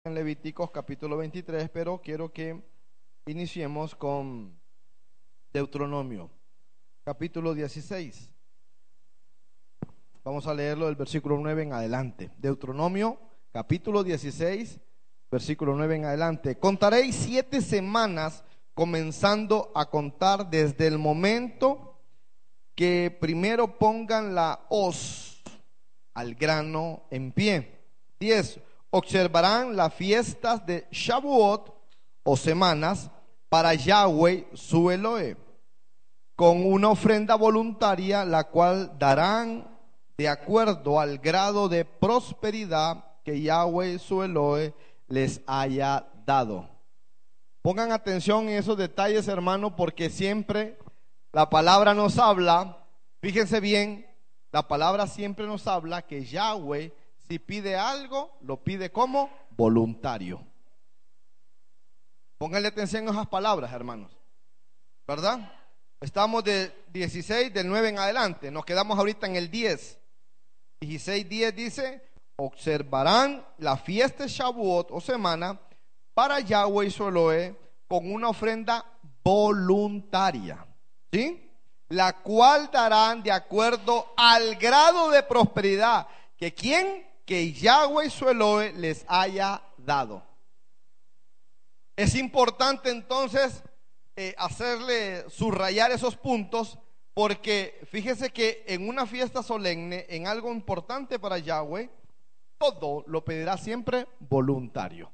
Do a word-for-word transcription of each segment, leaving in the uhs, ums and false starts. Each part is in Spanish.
en Levíticos capítulo veintitrés, pero quiero que iniciemos con Deuteronomio capítulo dieciséis. Vamos a leerlo del versículo nueve en adelante. Deuteronomio capítulo dieciséis, versículo nueve en adelante. Contaréis siete semanas, comenzando a contar desde el momento que primero pongan la hoz al grano en pie. Diez. Observarán las fiestas de Shavuot o semanas para Yahweh su Elohe, con una ofrenda voluntaria, la cual darán de acuerdo al grado de prosperidad que Yahweh su Elohe les haya dado. Pongan atención en esos detalles, hermano, porque siempre la palabra nos habla, fíjense bien, la palabra siempre nos habla que Yahweh, si pide algo, lo pide como voluntario. Pónganle atención a esas palabras, hermanos, ¿verdad? Estamos de dieciséis, del nueve en adelante, nos quedamos ahorita en el diez. dieciséis, diez dice: observarán la fiesta de Shavuot o semana para Yahweh su Elohe con una ofrenda voluntaria, ¿sí? La cual darán de acuerdo al grado de prosperidad que quien, que Yahweh su Elohe les haya dado. Es importante entonces eh, hacerle subrayar esos puntos, porque fíjese que en una fiesta solemne, en algo importante para Yahweh, todo lo pedirá siempre voluntario.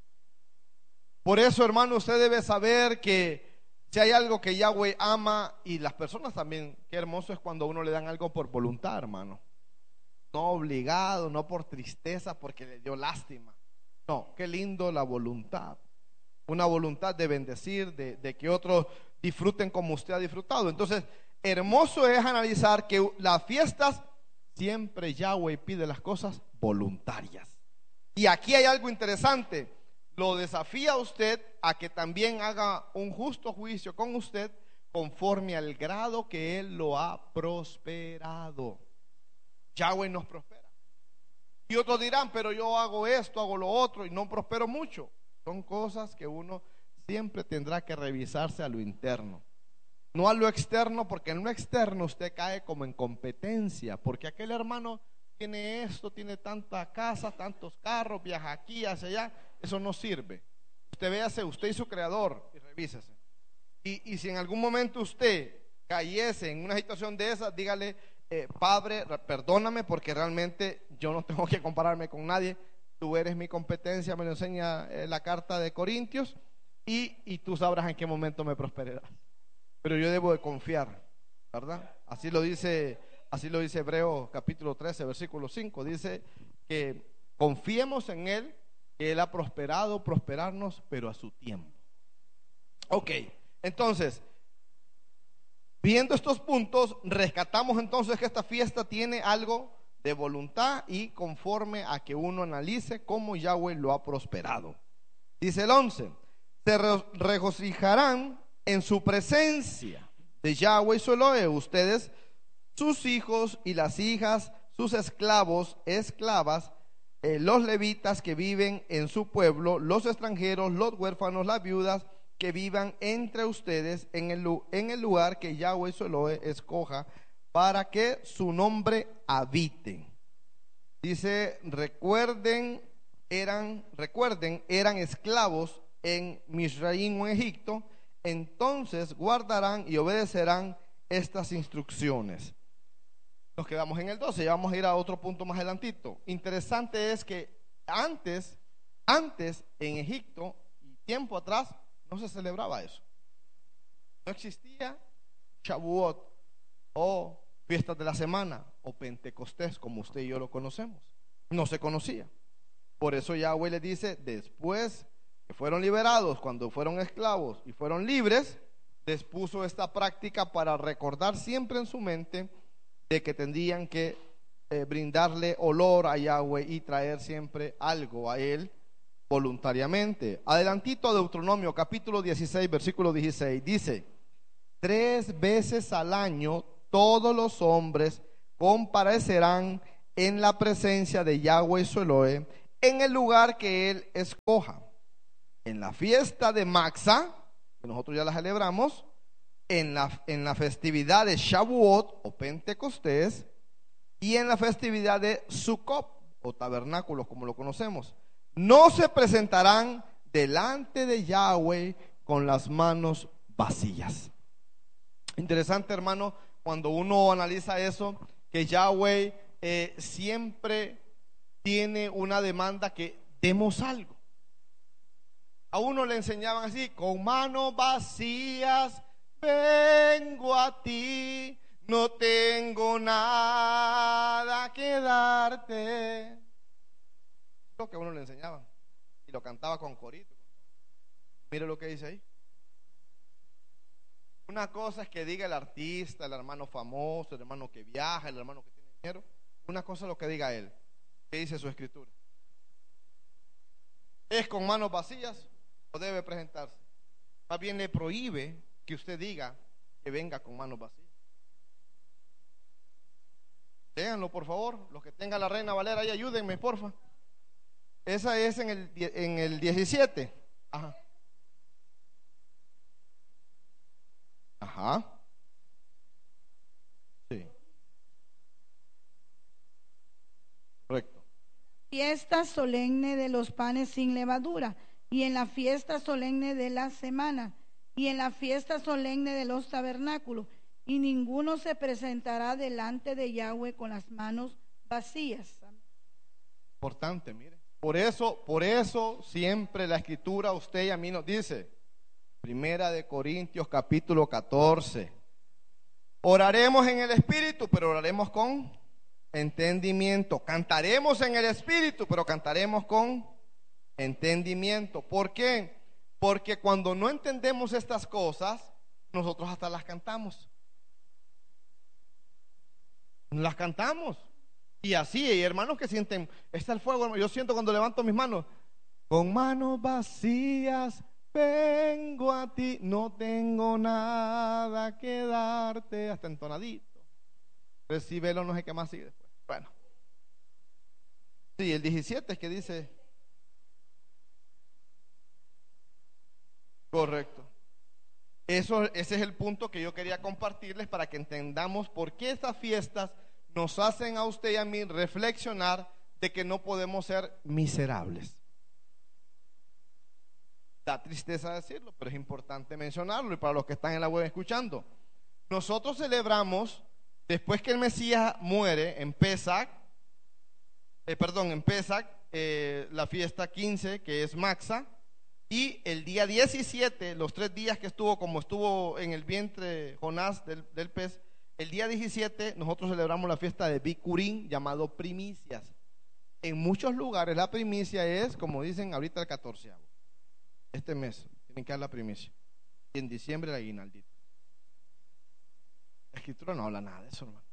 Por eso, hermano, usted debe saber que si hay algo que Yahweh ama, y las personas también, qué hermoso es cuando a uno le dan algo por voluntad, hermano. No obligado, no por tristeza, porque le dio lástima. No, qué lindo la voluntad. Una voluntad de bendecir, de, de que otros disfruten como usted ha disfrutado. Entonces, hermoso es analizar que las fiestas, siempre Yahweh pide las cosas voluntarias. Y aquí hay algo interesante. Lo desafía a usted a que también haga un justo juicio con usted conforme al grado que Él lo ha prosperado. Yahweh nos prospera. Y otros dirán, pero yo hago esto, hago lo otro y no prospero mucho. Son cosas que uno siempre tendrá que revisarse a lo interno, no a lo externo, porque en lo externo usted cae como en competencia, porque aquel hermano tiene esto, tiene tanta casa, tantos carros, viaja aquí, hacia allá. Eso no sirve. Usted véase, usted y su creador, y revísese. Y, y si en algún momento usted cayese en una situación de esa, dígale, eh, Padre, perdóname, porque realmente yo no tengo que compararme con nadie. Tú eres mi competencia, me lo enseña eh, la carta de Corintios, y, y tú sabrás en qué momento me prosperarás. Pero yo debo de confiar, ¿verdad? Así lo dice, así lo dice Hebreos capítulo trece, versículo cinco. Dice que confiemos en Él, que Él ha prosperado, prosperarnos, pero a su tiempo. Ok, entonces, viendo estos puntos, rescatamos entonces que esta fiesta tiene algo de voluntad y conforme a que uno analice cómo Yahweh lo ha prosperado. Dice el once: se regocijarán en su presencia de Yahweh su Elohe, ustedes, sus hijos y las hijas, sus esclavos, esclavas, eh, los levitas que viven en su pueblo, los extranjeros, los huérfanos, las viudas que vivan entre ustedes en el, en el lugar que Yahweh su Elohe escoja para que su nombre habite. Dice, recuerden, eran, recuerden, eran esclavos en Misraim o en Egipto, entonces guardarán y obedecerán estas instrucciones. Nos quedamos en el doce, ya vamos a ir a otro punto más adelantito. Interesante es que antes, antes en Egipto y tiempo atrás no se celebraba eso. No existía Shavuot o fiestas de la semana o Pentecostés como usted y yo lo conocemos. No se conocía. Por eso Yahweh le dice, después que fueron liberados, cuando fueron esclavos y fueron libres, les puso esta práctica para recordar siempre en su mente de que tendrían que eh, brindarle olor a Yahweh y traer siempre algo a Él voluntariamente. Adelantito a Deuteronomio capítulo dieciséis, versículo dieciséis, dice: tres veces al año todos los hombres comparecerán en la presencia de Yahweh su Elohe en el lugar que él escoja. En la fiesta de Maxa, que nosotros ya la celebramos, en la, en la festividad de Shavuot o Pentecostés, y en la festividad de Sukkot o tabernáculos, como lo conocemos. No se presentarán delante de Yahweh con las manos vacías. Interesante, hermano, cuando uno analiza eso, que Yahweh eh, siempre tiene una demanda que demos algo. A uno le enseñaban así: con manos vacías vengo a ti, no tengo nada que darte. Lo que a uno le enseñaban, y lo cantaba con corito. Mire lo que dice ahí. Una cosa es que diga el artista, el hermano famoso, el hermano que viaja, el hermano que tiene dinero. Una cosa es lo que diga él. ¿Qué dice su escritura? ¿Es con manos vacías o debe presentarse? Más bien le prohíbe que usted diga que venga con manos vacías. Léanlo, por favor. Los que tengan la Reina Valera ahí, ayúdenme, porfa. Esa es en el, en el diecisiete. Ajá. Ajá. Sí. Correcto. Fiesta solemne de los panes sin levadura, y en la fiesta solemne de la semana, y en la fiesta solemne de los tabernáculos, y ninguno se presentará delante de Yahweh con las manos vacías. Importante, mire. Por eso, por eso siempre la escritura a usted y a mí nos dice, Primera de Corintios capítulo catorce, oraremos en el Espíritu, pero oraremos con entendimiento. Cantaremos en el Espíritu, pero cantaremos con entendimiento. ¿Por qué? Porque cuando no entendemos estas cosas, nosotros hasta las cantamos. Las cantamos. Y así, hay hermanos que sienten, está el fuego, hermano. Yo siento cuando levanto mis manos, con manos vacías vengo a ti, no tengo nada que darte, hasta entonadito. Recíbelo, no sé qué más sigue después. Bueno, sí, el diecisiete es que dice, correcto. Eso, ese es el punto que yo quería compartirles para que entendamos por qué estas fiestas nos hacen a usted y a mí reflexionar de que no podemos ser miserables. Da tristeza decirlo, pero es importante mencionarlo. Y para los que están en la web escuchando, nosotros celebramos, después que el Mesías muere, en Pesach, eh, perdón, en Pesach, eh, la fiesta quince, que es Maxa, y el día diecisiete, los tres días que estuvo, como estuvo en el vientre Jonás del, del pez, el día diecisiete nosotros celebramos la fiesta de Bikurim, llamado primicias. En muchos lugares la primicia es, como dicen ahorita, el catorceavo. Este mes tienen que dar la primicia. Y en diciembre el aguinaldito. La escritura no habla nada de eso, hermano.